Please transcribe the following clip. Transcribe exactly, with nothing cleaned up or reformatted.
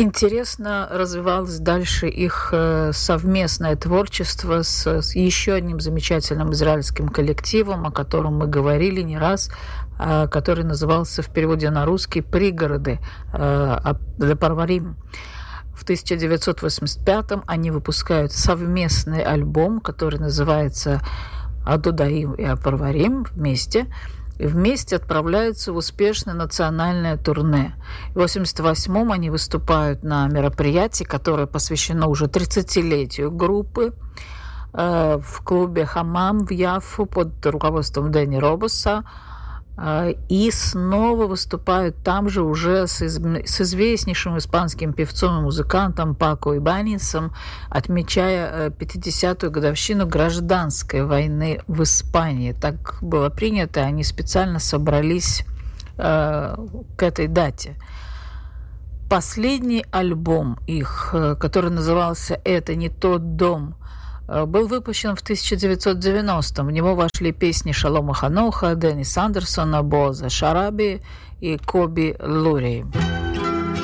Интересно развивалось дальше их совместное творчество с, с еще одним замечательным израильским коллективом, о котором мы говорили не раз, который назывался в переводе на русский «Пригороды» «Le Parvarim». В тысяча девятьсот восемьдесят пятом они выпускают совместный альбом, который называется «Адудаим и Апарварим» вместе. И вместе отправляются в успешное национальное турне. В восемьдесят восьмом они выступают на мероприятии, которое посвящено уже тридцатилетию группы э, в клубе «Хамам» в Яффу под руководством Дэнни Робоса. Э, и снова выступают там же уже с, из, с известнейшим испанским певцом и музыкантом Пако Ибанисом, отмечая пятидесятую годовщину гражданской войны в Испании. Так было принято, они специально собрались э, к этой дате. Последний альбом их, который назывался «Это не тот дом», был выпущен в тысяча девятьсот девяностом. В него вошли песни Шалома Ханоха, Денниса Андерсона, Боаза Шараби и Коби Лури.